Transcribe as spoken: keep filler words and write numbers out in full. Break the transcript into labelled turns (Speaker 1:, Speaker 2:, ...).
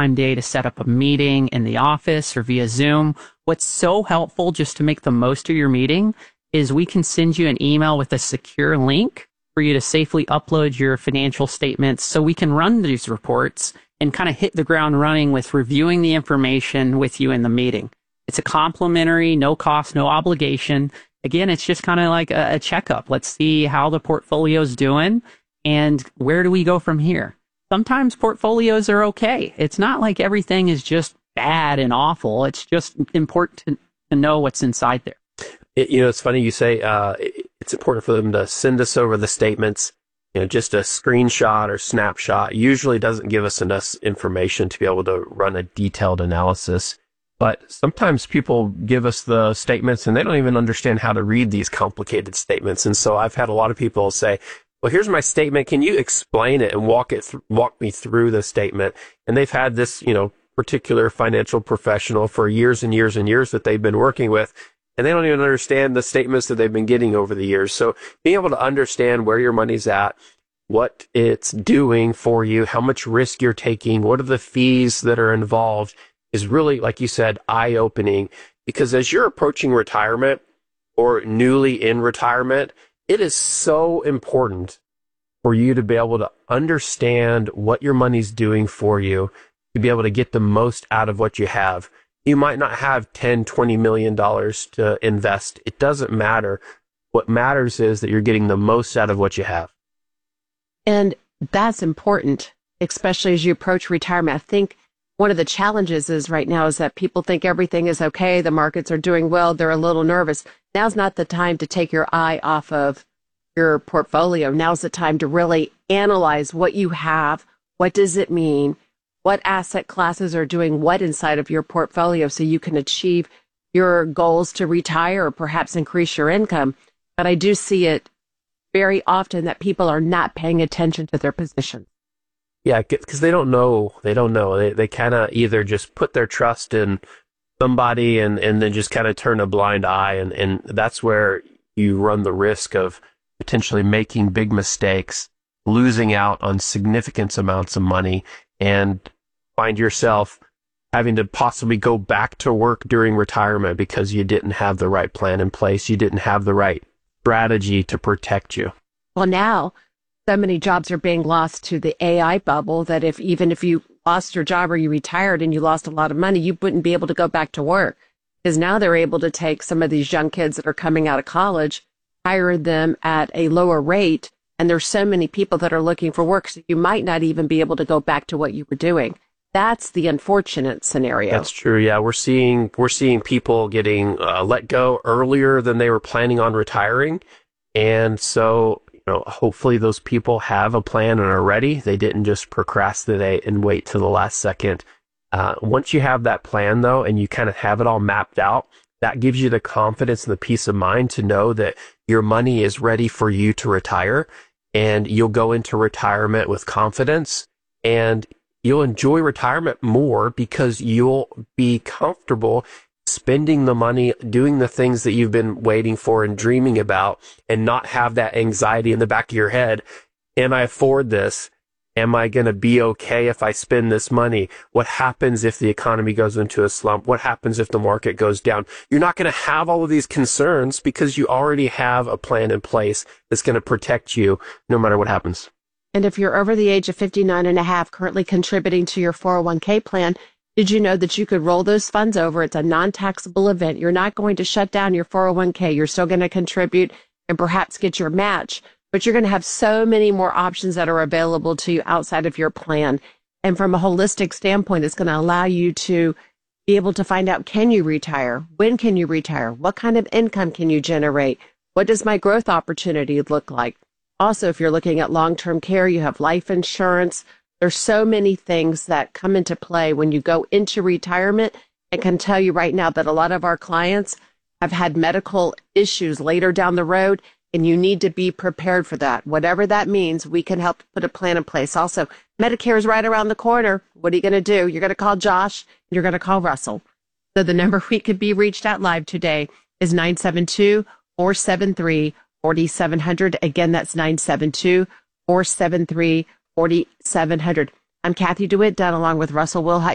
Speaker 1: time day to set up a meeting in the office or via Zoom. What's so helpful just to make the most of your meeting is we can send you an email with a secure link for you to safely upload your financial statements so we can run these reports and kind of hit the ground running with reviewing the information with you in the meeting. It's a complimentary, no cost, no obligation. Again, it's just kind of like a, a checkup. Let's see how the portfolio's doing and where do we go from here. Sometimes portfolios are okay. It's not like everything is just bad and awful. It's just important to, to know what's inside there.
Speaker 2: It, you know, it's funny you say uh, it's important for them to send us over the statements. You know, just a screenshot or snapshot usually doesn't give us enough information to be able to run a detailed analysis. But sometimes people give us the statements and they don't even understand how to read these complicated statements. And so I've had a lot of people say, well, here's my statement. Can you explain it and walk it th- walk me through the statement? And they've had this, you know, particular financial professional for years and years and years that they've been working with, and they don't even understand the statements that they've been getting over the years. So being able to understand where your money's at, what it's doing for you, how much risk you're taking, what are the fees that are involved, is really, like you said, eye-opening, because as you're approaching retirement or newly in retirement, it is so important for you to be able to understand what your money's doing for you, to be able to get the most out of what you have. You might not have ten, twenty million dollars to invest. It doesn't matter. What matters is that you're getting the most out of what you have.
Speaker 3: And that's important, especially as you approach retirement. I think one of the challenges is right now is that people think everything is okay. The markets are doing well. They're a little nervous. Now's not the time to take your eye off of your portfolio. Now's the time to really analyze what you have. What does it mean? What asset classes are doing what inside of your portfolio so you can achieve your goals to retire or perhaps increase your income. But I do see it very often that people are not paying attention to their position.
Speaker 2: Yeah, because they don't know. They don't know. They they kind of either just put their trust in somebody and, and then just kind of turn a blind eye. And, and that's where you run the risk of potentially making big mistakes, losing out on significant amounts of money, and find yourself having to possibly go back to work during retirement because you didn't have the right plan in place. You didn't have the right strategy to protect you.
Speaker 3: Well, now so many jobs are being lost to the A I bubble that if even if you lost your job or you retired and you lost a lot of money, you wouldn't be able to go back to work. Because now they're able to take some of these young kids that are coming out of college, hire them at a lower rate, and there's so many people that are looking for work, so you might not even be able to go back to what you were doing. That's the unfortunate scenario.
Speaker 2: That's true. Yeah, we're seeing we're seeing people getting uh, let go earlier than they were planning on retiring, and so you know, hopefully those people have a plan and are ready. They didn't just procrastinate and wait till the last second. Uh, once you have that plan, though, and you kind of have it all mapped out, that gives you the confidence and the peace of mind to know that your money is ready for you to retire, and you'll go into retirement with confidence, and you'll enjoy retirement more because you'll be comfortable spending the money, doing the things that you've been waiting for and dreaming about, and not have that anxiety in the back of your head. Am I afford this? Am I going to be okay if I spend this money? What happens if the economy goes into a slump? What happens if the market goes down? You're not going to have all of these concerns because you already have a plan in place that's going to protect you no matter what happens.
Speaker 3: And if you're over the age of fifty-nine and a half, currently contributing to your four oh one k plan, did you know that you could roll those funds over? It's a non-taxable event. You're not going to shut down your four oh one k. You're still going to contribute and perhaps get your match, but you're going to have so many more options that are available to you outside of your plan. And from a holistic standpoint, it's going to allow you to be able to find out, can you retire? When can you retire? What kind of income can you generate? What does my growth opportunity look like? Also, if you're looking at long-term care, you have life insurance. There's so many things that come into play when you go into retirement. I can tell you right now that a lot of our clients have had medical issues later down the road, and you need to be prepared for that. Whatever that means, we can help put a plan in place. Also, Medicare is right around the corner. What are you going to do? You're going to call Josh, and you're going to call Russell. So the number we could be reached at live today is nine seven two, four seven three, four seven zero zero. Again, that's nine seven two, four seven three, four seven zero zero. I'm Kathy DeWitt, done along with Russell Wilhite.